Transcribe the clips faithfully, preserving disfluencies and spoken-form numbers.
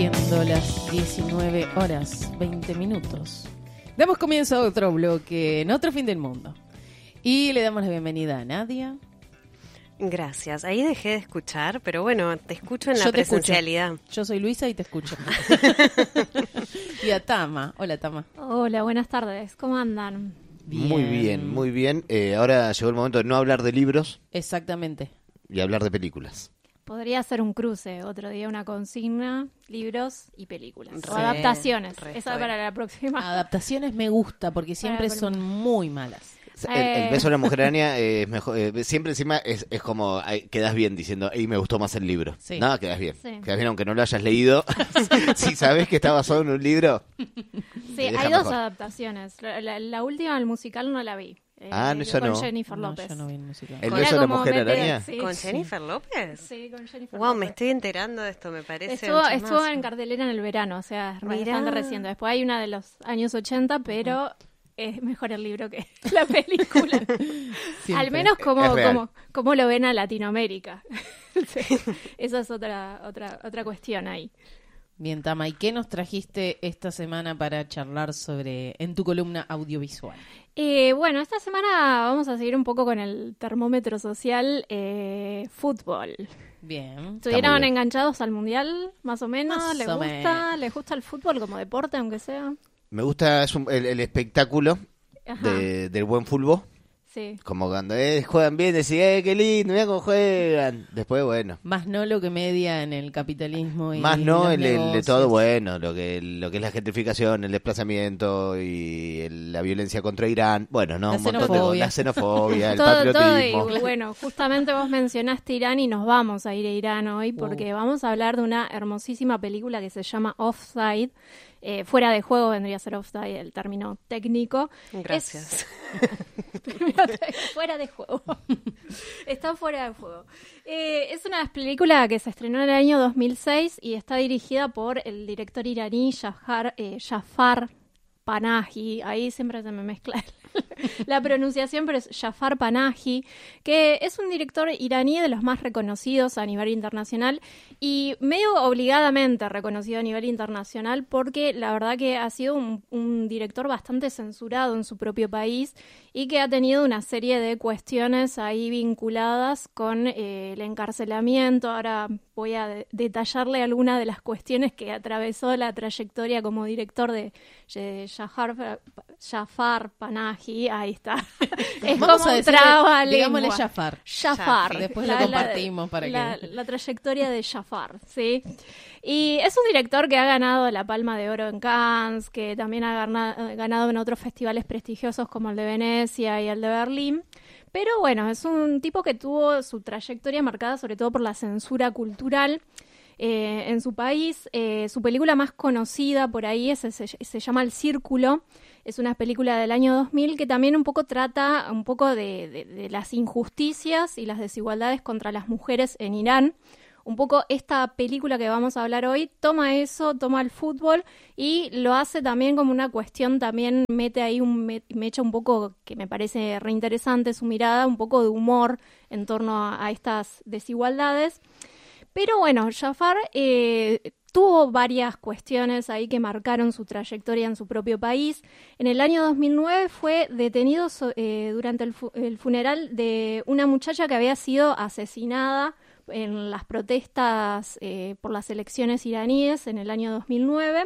Siendo las diecinueve horas veinte minutos, damos comienzo a otro bloque en otro fin del mundo. Y le damos la bienvenida a Nadia. Gracias. Ahí dejé de escuchar, pero bueno, te escucho en la Yo te presencialidad. escucho. Yo soy Luisa y te escucho. Y a Tama. Hola, Tama. Hola, buenas tardes. ¿Cómo andan? Bien. Muy bien, muy bien. Eh, ahora llegó el momento de no hablar de libros. Exactamente. Y hablar de películas. Podría ser un cruce, otro día una consigna, libros y películas. Re, o adaptaciones. re Esa estoy. para la próxima. Adaptaciones me gusta porque siempre Para- son muy malas. El, el Eh. beso de la mujer araña eh, es mejor. Eh, siempre encima es, es como, ay, quedas bien diciendo, ey, me gustó más el libro. Sí. No, quedas bien. Sí. Quedas bien aunque no lo hayas leído. Si sabes que está basado en un libro. Sí, te deja hay dos mejor. adaptaciones. La, la- la última, el musical, no la vi. Eh, Ah, no, esa con no. Jennifer No, López. yo no vi el musical. El Era beso de la como mujer meter- araña. sí, ¿Con sí. Jennifer López? Sí, con Jennifer Wow, López. me estoy enterando de esto, me parece. Estuvo, un estuvo chismazo. en cartelera en el verano, o sea, es Mirá. bastante reciente. Después hay una de los años ochenta, pero es mejor el libro que la película. Siempre. Al menos Es como, real. como, como lo ven a Latinoamérica. Sí, esa es otra, otra, otra cuestión ahí. Bien, Tama, ¿y qué nos trajiste esta semana para charlar sobre en tu columna audiovisual? Eh, bueno, esta semana vamos a seguir un poco con el termómetro social, eh, fútbol. Bien. ¿Estuvieron bien. enganchados al mundial, más o menos? Más ¿Les o gusta? menos. ¿Les gusta el fútbol como deporte, aunque sea? Me gusta es un- el, el espectáculo Ajá, de, del buen fútbol. sí. Como cuando eh, juegan bien, decís, eh, qué lindo, mira cómo juegan. Después, bueno. Más no lo que media en el capitalismo y Más no los el, el de negocios. todo bueno, lo que lo que es la gentrificación, el desplazamiento y el- la violencia contra Irán. Bueno, no, La un montón de xenofobia. la xenofobia, el Todo, todo patriotismo. y bueno, justamente vos mencionaste Irán y nos vamos a ir a Irán hoy porque Uh. vamos a hablar de una hermosísima película que se llama Offside. Eh, fuera de juego vendría a ser offside el término técnico. Gracias. Es- fuera de juego. Está fuera de juego. Eh, es una película que se estrenó en el año dos mil seis y está dirigida por el director iraní Jafar, eh, Jafar Panahi. Ahí siempre se me mezcla la pronunciación, pero es Jafar Panahi, que es un director iraní de los más reconocidos a nivel internacional y medio obligadamente reconocido a nivel internacional porque la verdad que ha sido un, un director bastante censurado en su propio país y que ha tenido una serie de cuestiones ahí vinculadas con eh, el encarcelamiento. Ahora voy a de- detallarle algunas de las cuestiones que atravesó la trayectoria como director de eh, Jafar, Jafar Panahi. Ahí está. Es Vamos como a un decirle, traba digámosle lengua. Jafar. Jafar. Después lo La- la- compartimos para la, que... la trayectoria de Jafar, ¿sí? Y es un director que ha ganado la Palma de Oro en Cannes, que también ha gana- ganado en otros festivales prestigiosos como el de Venecia y el de Berlín. Pero bueno, es un tipo que tuvo su trayectoria marcada sobre todo por la censura cultural eh, en su país. Eh, su película más conocida por ahí es, se, se llama El Círculo. Es una película del año dos mil que también un poco trata un poco de, de, de las injusticias y las desigualdades contra las mujeres en Irán. Un poco esta película que vamos a hablar hoy toma eso, toma el fútbol y lo hace también como una cuestión, también mete ahí, un, me, me echa un poco, que me parece reinteresante su mirada, un poco de humor en torno a, a estas desigualdades. Pero bueno, Jafar eh, tuvo varias cuestiones ahí que marcaron su trayectoria en su propio país. En el año dos mil nueve fue detenido so- eh, durante el, fu- el funeral de una muchacha que había sido asesinada en las protestas eh, por las elecciones iraníes en el año dos mil nueve.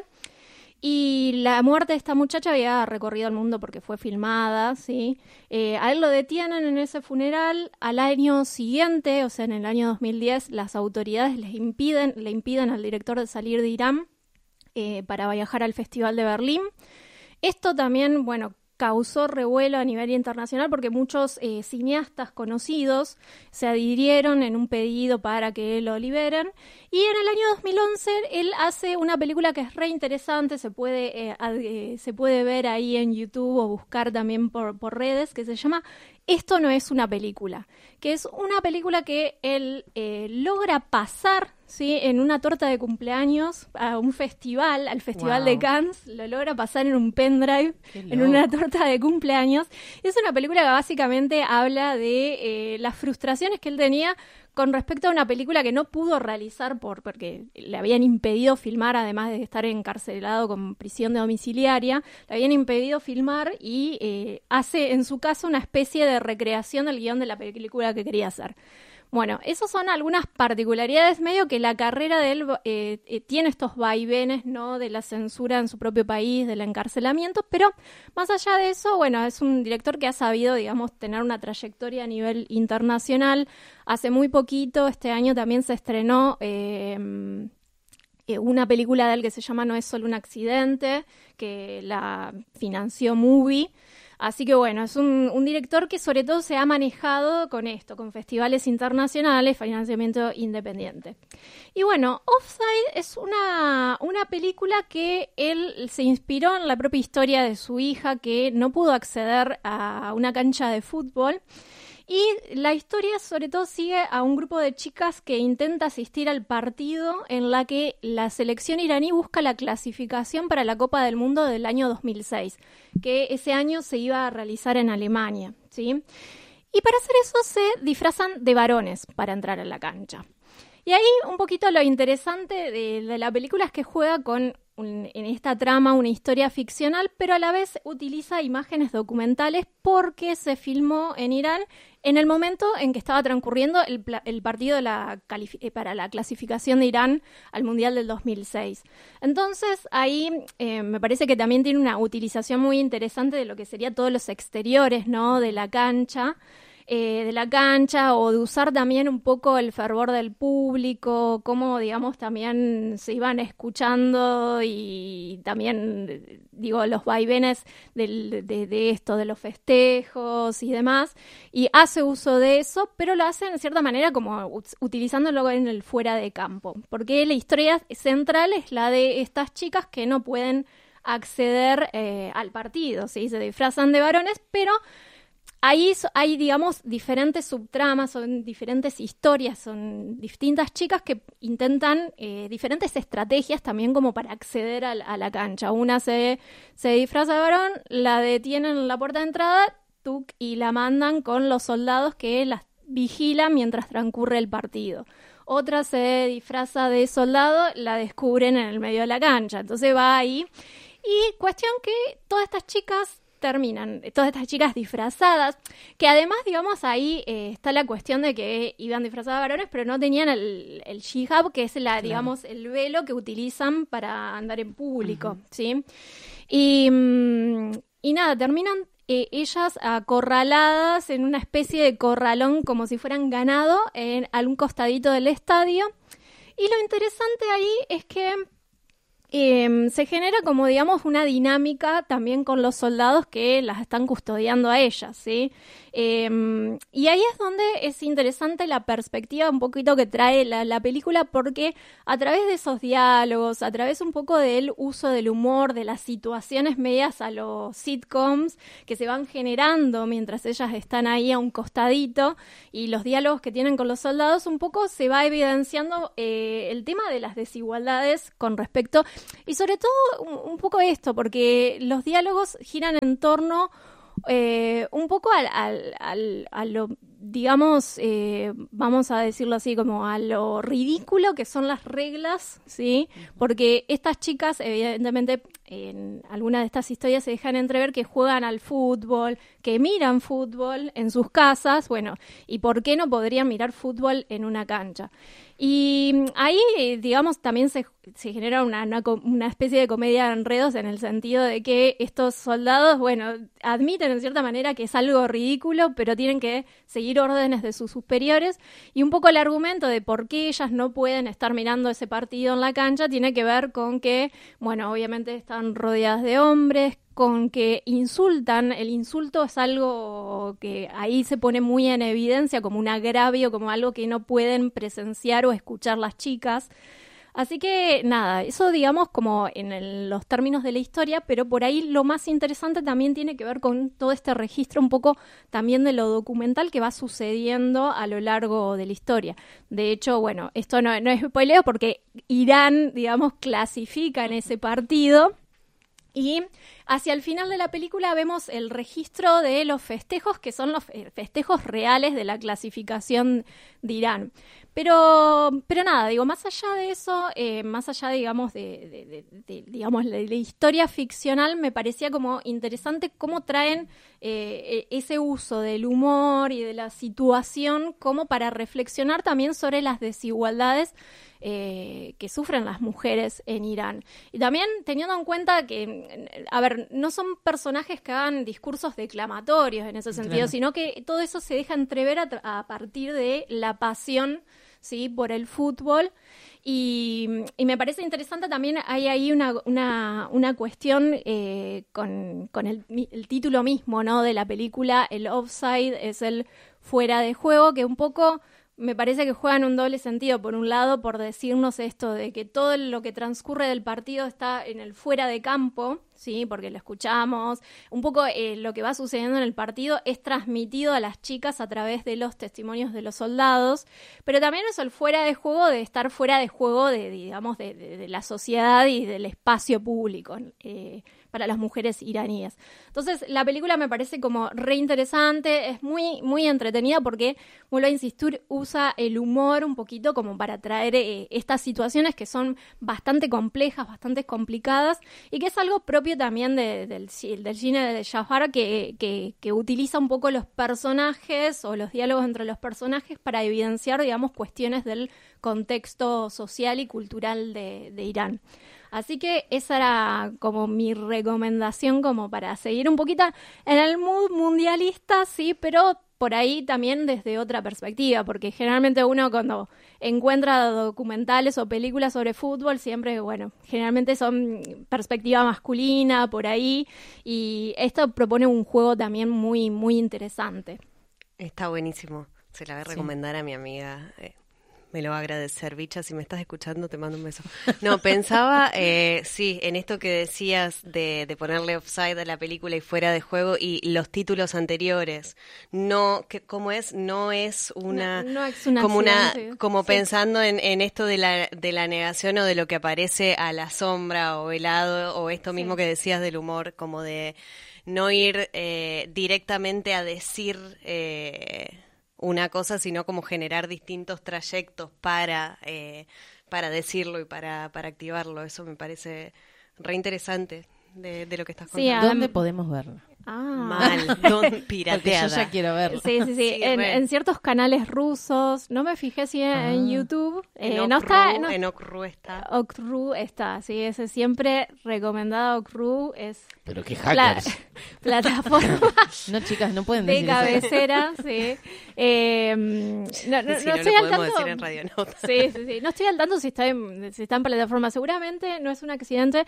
Y la muerte de esta muchacha había recorrido el mundo porque fue filmada, ¿sí? Eh, a él lo detienen en ese funeral. Al año siguiente, o sea, en el año dos mil diez, las autoridades les impiden, le impiden al director de salir de Irán eh, para viajar al Festival de Berlín. Esto también, bueno, causó revuelo a nivel internacional porque muchos eh, cineastas conocidos se adhirieron en un pedido para que lo liberen. Y en el año dos mil once él hace una película que es re interesante, se puede, eh, ad, eh, se puede ver ahí en YouTube o buscar también por, por redes, que se llama Esto no es una película, que es una película que él eh, logra pasar ¿sí? En una torta de cumpleaños a un festival, al Festival Wow. de Cannes, lo logra pasar en un pendrive, Qué en loco. una torta de cumpleaños. Es una película que básicamente habla de eh, las frustraciones que él tenía con respecto a una película que no pudo realizar por porque le habían impedido filmar, además de estar encarcelado con prisión de domiciliaria, le habían impedido filmar y eh, hace en su caso una especie de recreación del guión de la película que quería hacer. Bueno, esas son algunas particularidades, medio que la carrera de él eh, eh, tiene estos vaivenes, ¿no? De la censura en su propio país, del encarcelamiento, pero más allá de eso, bueno, es un director que ha sabido, digamos, tener una trayectoria a nivel internacional. Hace muy poquito, este año también se estrenó eh, eh, una película de él que se llama No es solo un accidente, que la financió Movie. Así que bueno, es un, un director que sobre todo se ha manejado con esto, con festivales internacionales, financiamiento independiente. Y bueno, Offside es una, una película que él se inspiró en la propia historia de su hija que no pudo acceder a una cancha de fútbol. Y la historia sobre todo sigue a un grupo de chicas que intenta asistir al partido en la que la selección iraní busca la clasificación para la Copa del Mundo del año dos mil seis, que ese año se iba a realizar en Alemania, ¿sí? Y para hacer eso se disfrazan de varones para entrar a la cancha. Y ahí un poquito lo interesante de, de la película es que juega con un, en esta trama una historia ficcional, pero a la vez utiliza imágenes documentales porque se filmó en Irán en el momento en que estaba transcurriendo el, el partido de la califi- para la clasificación de Irán al Mundial del dos mil seis. Entonces ahí eh, me parece que también tiene una utilización muy interesante de lo que serían todos los exteriores, ¿no? De la cancha. Eh, de la cancha o de usar también un poco el fervor del público, cómo, digamos, también se iban escuchando y también, digo, los vaivenes del, de, de esto, de los festejos y demás, y hace uso de eso, pero lo hace en cierta manera como ut- utilizándolo en el fuera de campo, porque la historia central es la de estas chicas que no pueden acceder eh, al partido, ¿sí? Se disfrazan de varones, pero ahí hay, digamos, diferentes subtramas, son diferentes historias, son distintas chicas que intentan eh, diferentes estrategias también como para acceder a, a la cancha. Una se, se disfraza de varón, la detienen en la puerta de entrada tuc, y la mandan con los soldados que las vigilan mientras transcurre el partido. Otra se disfraza de soldado, la descubren en el medio de la cancha. Entonces va ahí. Y cuestión que todas estas chicas terminan, todas estas chicas disfrazadas, que además, digamos, ahí eh, está la cuestión de que iban disfrazadas de varones, pero no tenían el, el hijab, que es la, claro, digamos, el velo que utilizan para andar en público, uh-huh. ¿sí? Y, y nada, terminan eh, ellas acorraladas en una especie de corralón, como si fueran ganado, en algún costadito del estadio. Y lo interesante ahí es que Eh, se genera como, digamos, una dinámica también con los soldados que las están custodiando a ellas, ¿sí? Eh, y ahí es donde es interesante la perspectiva un poquito que trae la, la película, porque a través de esos diálogos, a través un poco del uso del humor, de las situaciones medias a los sitcoms que se van generando mientras ellas están ahí a un costadito, y los diálogos que tienen con los soldados, un poco se va evidenciando eh, el tema de las desigualdades con respecto. Y sobre todo un, un poco esto, porque los diálogos giran en torno eh, un poco al, al, al, a lo, digamos, eh, vamos a decirlo así, como a lo ridículo que son las reglas, ¿sí? Porque estas chicas, evidentemente, en algunas de estas historias se dejan entrever que juegan al fútbol, que miran fútbol en sus casas, bueno, ¿y por qué no podrían mirar fútbol en una cancha? Y ahí, digamos, también se, se genera una, una, una especie de comedia de enredos en el sentido de que estos soldados, bueno, admiten en cierta manera que es algo ridículo, pero tienen que seguir órdenes de sus superiores, y un poco el argumento de por qué ellas no pueden estar mirando ese partido en la cancha tiene que ver con que, bueno, obviamente están rodeadas de hombres, con que insultan. El insulto es algo que ahí se pone muy en evidencia como un agravio, como algo que no pueden presenciar o escuchar las chicas. Así que nada, eso digamos como en el- los términos de la historia, pero por ahí lo más interesante también tiene que ver con todo este registro un poco también de lo documental que va sucediendo a lo largo de la historia. De hecho, bueno, esto no, no es spoileo porque Irán, digamos, clasifica en ese partido. Y hacia el final de la película vemos el registro de los festejos, que son los fe- festejos reales de la clasificación de Irán. Pero, pero nada, digo, más allá de eso, eh, más allá, digamos, de, de- de- de- digamos, de la historia ficcional, me parecía como interesante cómo traen eh, e- ese uso del humor y de la situación como para reflexionar también sobre las desigualdades eh, que sufren las mujeres en Irán. Y también teniendo en cuenta que, a ver, no son personajes que hagan discursos declamatorios en ese sentido, Claro. sino que todo eso se deja entrever a, tra- a partir de la pasión, ¿sí?, por el fútbol. Y, y me parece interesante también, hay ahí una, una, una cuestión eh, con, con el, mi- el título mismo, ¿no?, de la película, el offside es el fuera de juego, que un poco me parece que juega en un doble sentido. Por un lado, por decirnos esto de que todo lo que transcurre del partido está en el fuera de campo, ¿sí?, porque lo escuchamos. Un poco eh, lo que va sucediendo en el partido es transmitido a las chicas a través de los testimonios de los soldados, pero también es el fuera de juego de estar fuera de juego de, digamos, de, de- de la sociedad y del espacio público eh, para las mujeres iraníes. Entonces, la película me parece como re interesante, es muy, muy entretenida porque, vuelvo a insistir, usa el humor un poquito como para traer eh, estas situaciones que son bastante complejas, bastante complicadas, y que es algo propio también de- del, ci- del cine de Jafar, que, que, que utiliza un poco los personajes o los diálogos entre los personajes para evidenciar, digamos, cuestiones del contexto social y cultural de, de Irán. Así que esa era como mi recomendación como para seguir un poquito en el mood mundialista, sí, pero por ahí también desde otra perspectiva, porque generalmente uno cuando encuentra documentales o películas sobre fútbol, siempre, bueno, generalmente son perspectiva masculina, por ahí, y esto propone un juego también muy, muy interesante. Está buenísimo. Se la voy a Sí. recomendar a mi amiga. eh, Me lo va a agradecer, Bicha. Si me estás escuchando, te mando un beso. No, pensaba, eh, sí, en esto que decías de, de ponerle offside a la película y fuera de juego y los títulos anteriores. No, que, ¿cómo es? No es una... No, no es un como una accidente. como Sí. pensando en, en esto de la, de la negación o de lo que aparece a la sombra o velado o esto mismo Sí. que decías del humor, como de no ir eh, directamente a decir eh, una cosa, sino como generar distintos trayectos para, eh, para decirlo y para, para activarlo. Eso me parece re interesante de, de lo que estás Sí, contando. ¿Dónde podemos verla? Ah. Mal, don Porque yo pirateada. ya quiero verla. Sí, sí, sí. Sí, en, re. en ciertos canales rusos. No me fijé si en, Ah. en YouTube. En Eh, Okru, no está. No, en Okru está. Okru está, sí. Ese siempre recomendado. Okru es Pero qué la hackers. plataforma No, de no pueden de decir eso. cabecera, sí. Eh, no, no, Si no no, estoy lo al podemos tanto. decir en Radio Nota. Sí, sí, sí. No estoy al tanto si está en, si está en plataforma. Seguramente no es un accidente.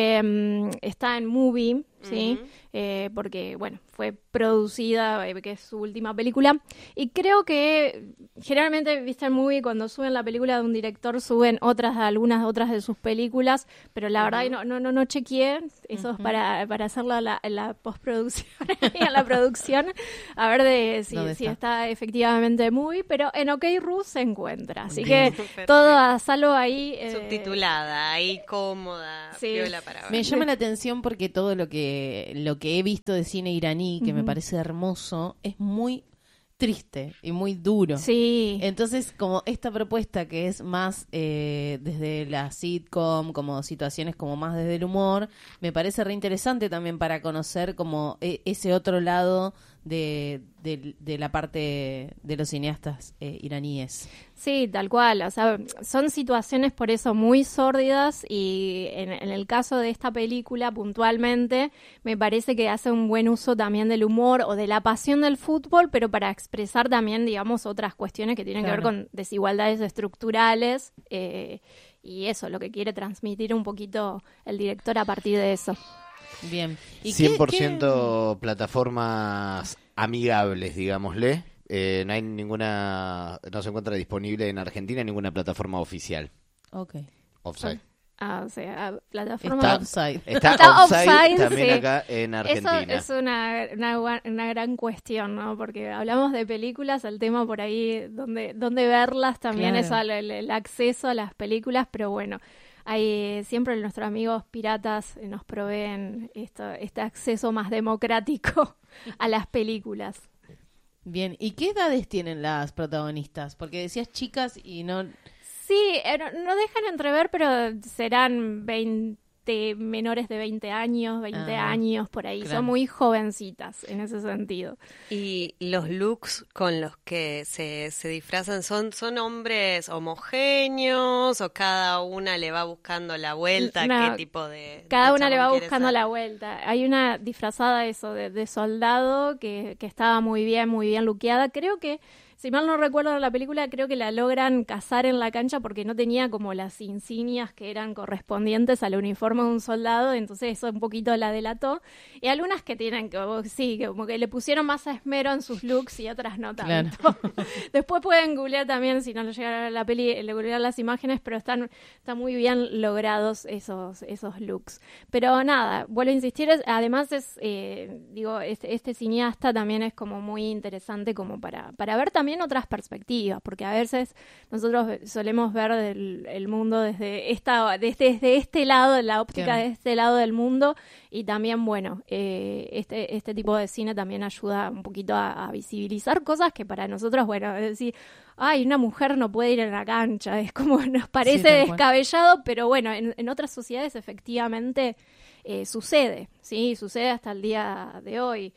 Eh, está en Movie, ¿sí? Ujú. Eh, porque, bueno, fue producida, eh, que es su última película. Y creo que generalmente, viste, en Movie, cuando suben la película de un director, suben otras, algunas otras de sus películas. Pero la verdad, no, no, no, no chequeé. Eso es para, para hacerla la, la postproducción y en la producción. A ver de si, ¿Dónde si está? está efectivamente en Movie. Pero en OK Ru se encuentra. Así Bien. que Perfecto. todo a salvo ahí. eh, Subtitulada, ahí cómoda, Sí. piola para ver. Me llama la atención porque todo lo que lo que he visto de cine iraní, que me Ujú. parece hermoso, es muy triste y muy duro. Sí. Entonces, como esta propuesta que es más eh, desde la sitcom, como situaciones como más desde el humor, me parece re interesante también para conocer como eh, ese otro lado de, de, de la parte de los cineastas eh, iraníes. Sí, tal cual. O sea, son situaciones por eso muy sórdidas y en, en el caso de esta película puntualmente me parece que hace un buen uso también del humor o de la pasión del fútbol, pero para expresar también, digamos, otras cuestiones que tienen Claro. que ver con desigualdades estructurales eh, y eso, lo que quiere transmitir un poquito el director a partir de eso. Bien. ¿Y qué- cien por ciento plataformas amigables, digámosle. Eh, no hay ninguna, no se encuentra disponible en Argentina ninguna plataforma oficial. qué- Ok. Offside. Ah, o sea, plataforma... Está Offside. Está, Está Offside, Offside, también sí. acá en Argentina. Eso es una, una, gua- una gran cuestión, ¿no? Porque hablamos de películas, el tema por ahí, donde, donde verlas también Claro. es al- el, el acceso a las películas, pero bueno, hay siempre nuestros amigos piratas nos proveen esto, este acceso más democrático a las películas. Bien, ¿y qué edades tienen las protagonistas? Porque decías chicas y no... Sí, eh, no, no dejan entrever, pero serán veinte, menores de veinte años, veinte Ah, años, por ahí. claro. Son muy jovencitas en ese sentido. Y los looks con los que se, se disfrazan, ¿son, son hombres homogéneos o cada una le va buscando la vuelta? No, ¿Qué tipo de Cada de una le va chabón quiere buscando ser? la vuelta. Hay una disfrazada eso de, de soldado que, que estaba muy bien, muy bien luqueada. Creo que, si mal no recuerdo en la película, creo que la logran cazar en la cancha porque no tenía como las insignias que eran correspondientes al uniforme de un soldado, entonces eso un poquito la delató. Y algunas que tienen, como, sí, que como que le pusieron más esmero en sus looks y otras no tanto. Claro. Después pueden googlear también, si no lo llegaron a ver la peli, le googlear las imágenes, pero están, están muy bien logrados esos, esos looks. Pero nada, vuelvo a insistir, es- además es, eh, digo, este, este cineasta también es como muy interesante como para, para ver también otras perspectivas, porque a veces nosotros ve- solemos ver el, el mundo desde esta, desde, desde este lado, la óptica Claro. de este lado del mundo, y también, bueno, eh, este, este tipo de cine también ayuda un poquito a, a visibilizar cosas que para nosotros, bueno, es decir, ay, una mujer no puede ir en la cancha, es como nos parece tal cual. descabellado, pero bueno, en, en otras sociedades efectivamente eh, sucede, ¿sí? Sucede hasta el día de hoy.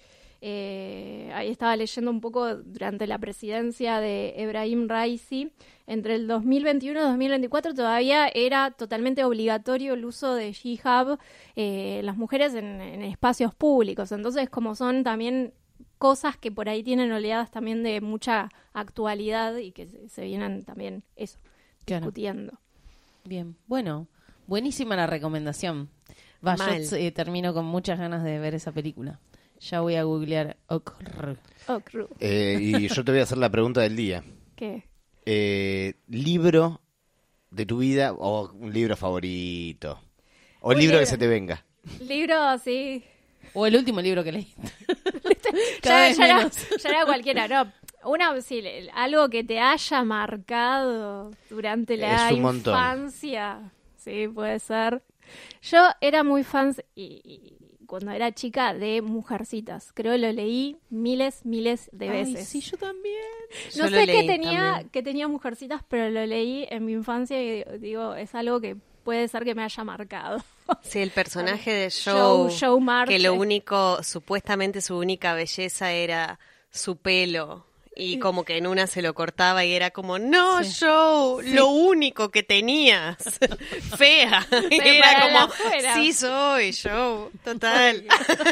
Eh, ahí estaba leyendo un poco durante la presidencia de Ebrahim Raisi, entre el dos mil veintiuno y dos mil veinticuatro todavía era totalmente obligatorio el uso de hijab eh, las mujeres en, en espacios públicos, entonces como son también cosas que por ahí tienen oleadas también de mucha actualidad y que se, se vienen también eso, Claro. discutiendo. Bien, bueno, buenísima la recomendación. Va, yo Mal. eh, termino con muchas ganas de ver esa película. Ya voy a googlear Ocr. Oh, Cru, Eh, y yo te voy a hacer la pregunta del día. ¿qué? Eh, ¿Libro de tu vida o un libro favorito? O Un libro que libro. se te venga. Libro así... O el último libro que leí. ya, Cada vez ya era, menos. ya era cualquiera, no. Una, sí, le- algo que te haya marcado durante la Es un montón. infancia. Sí, puede ser. Yo era muy fan, y, y cuando era chica, de Mujercitas. Creo que lo leí miles, miles de Ay, veces. sí, yo también. No Yo lo sé qué leí tenía, también. que tenía Mujercitas, pero lo leí en mi infancia y digo, es algo que puede ser que me haya marcado. Sí, el personaje de Joe- Joe, Joe March, que lo eh. único, supuestamente su única belleza era su pelo. Y como que en una se lo cortaba y era como, no, Sí. Joe, lo único que tenías. Fea. Y Pero era para la como, afuera. sí soy, Joe, total.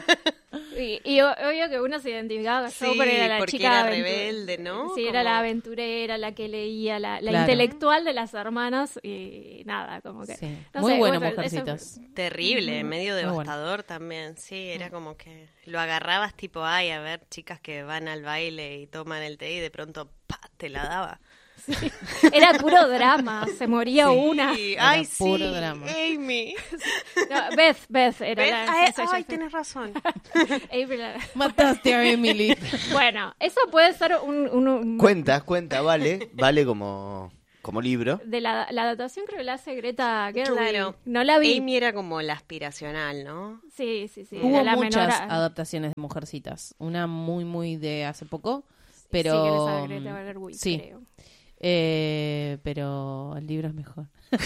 Y, y o- obvio que uno se identificaba con Sí, Joe, pero era la porque chica era aventu- rebelde, ¿no? Sí, era Como- la aventurera, la que leía, la, la Claro. intelectual de las hermanas y nada, como que... Sí. no Muy sé, bueno, bueno, eso- Mujercitas. Terrible, medio Muy bueno. devastador también, sí, era como que lo agarrabas tipo, ay, a ver, chicas que van al baile y toman el té y de pronto, pa, te la daba. Era puro drama, se moría una. Sí, Era ay, sí, puro drama. Amy. No, Beth, Beth era ¿Ves? la... Ay, esa- esa- ay, esa- tenés razón. April era- Mataste a Emily. Bueno, eso puede ser un... un- un- Cuenta, cuenta, vale. Vale como, como libro. de la, la adaptación creo que la hace Greta Gerwig. Claro. No la vi. Amy era como la aspiracional, ¿no? Sí, sí, sí. Hubo era la muchas menor a- adaptaciones de Mujercitas. Una muy, muy de hace poco. Sí, Pero. que les hace Greta Gerwig, sí. creo. Eh, pero el libro es mejor.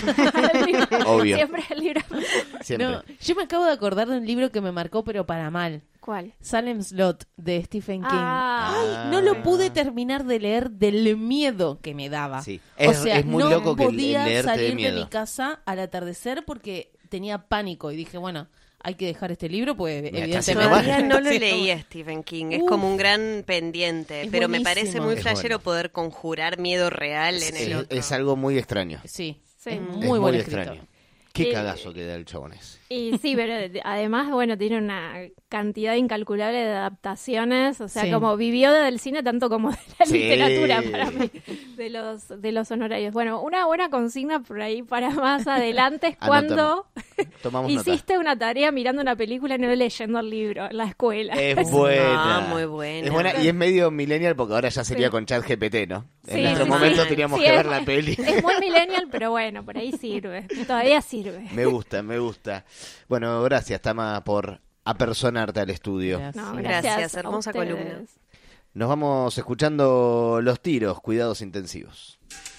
Obvio. Siempre el libro. Siempre. No, yo me acabo de acordar de un libro que me marcó, pero para mal. ¿Cuál? Salem's Lot de Stephen King. Ah. Ay, no lo pude terminar de leer del miedo que me daba. Sí. o Es- sea, es muy no loco que podía leerte de salir de, miedo. mi casa al atardecer porque tenía pánico y dije, bueno, hay que dejar este libro, pues Mira, evidentemente. casi me Todavía baja. no lo Sí, leí a Stephen King, es Uf. como un gran pendiente, Es pero me buenísimo. parece muy Es flashero bueno. poder conjurar miedo real en el Es, otro. es algo muy extraño. Sí, Sí. es Es muy muy buen extraño. escritor. Qué Y- cagazo que da el chabón ese. Y sí, pero de- además, bueno, tiene una cantidad incalculable de adaptaciones, o sea, Sí. como vivió del cine tanto como de la Sí. literatura para mí, de los, de los honorarios. Bueno, una buena consigna por ahí para más adelante es cuando Tomamos nota. hiciste una tarea mirando una película y no leyendo el libro en la escuela. Es buena. Ah, muy buena. Es buena y es medio millennial porque ahora ya sería Sí. con ChatGPT, ¿no? En Sí, nuestro sí, momento sí. teníamos Sí, que es ver mu- la peli. Es muy millennial, pero bueno, por ahí sirve. Todavía sirve. Me gusta, me gusta. Bueno, gracias, Tama, por apersonarte al estudio. Gracias. No, Gracias, gracias, a hermosa ustedes. columna. Nos vamos escuchando Los Tiros, cuidados intensivos.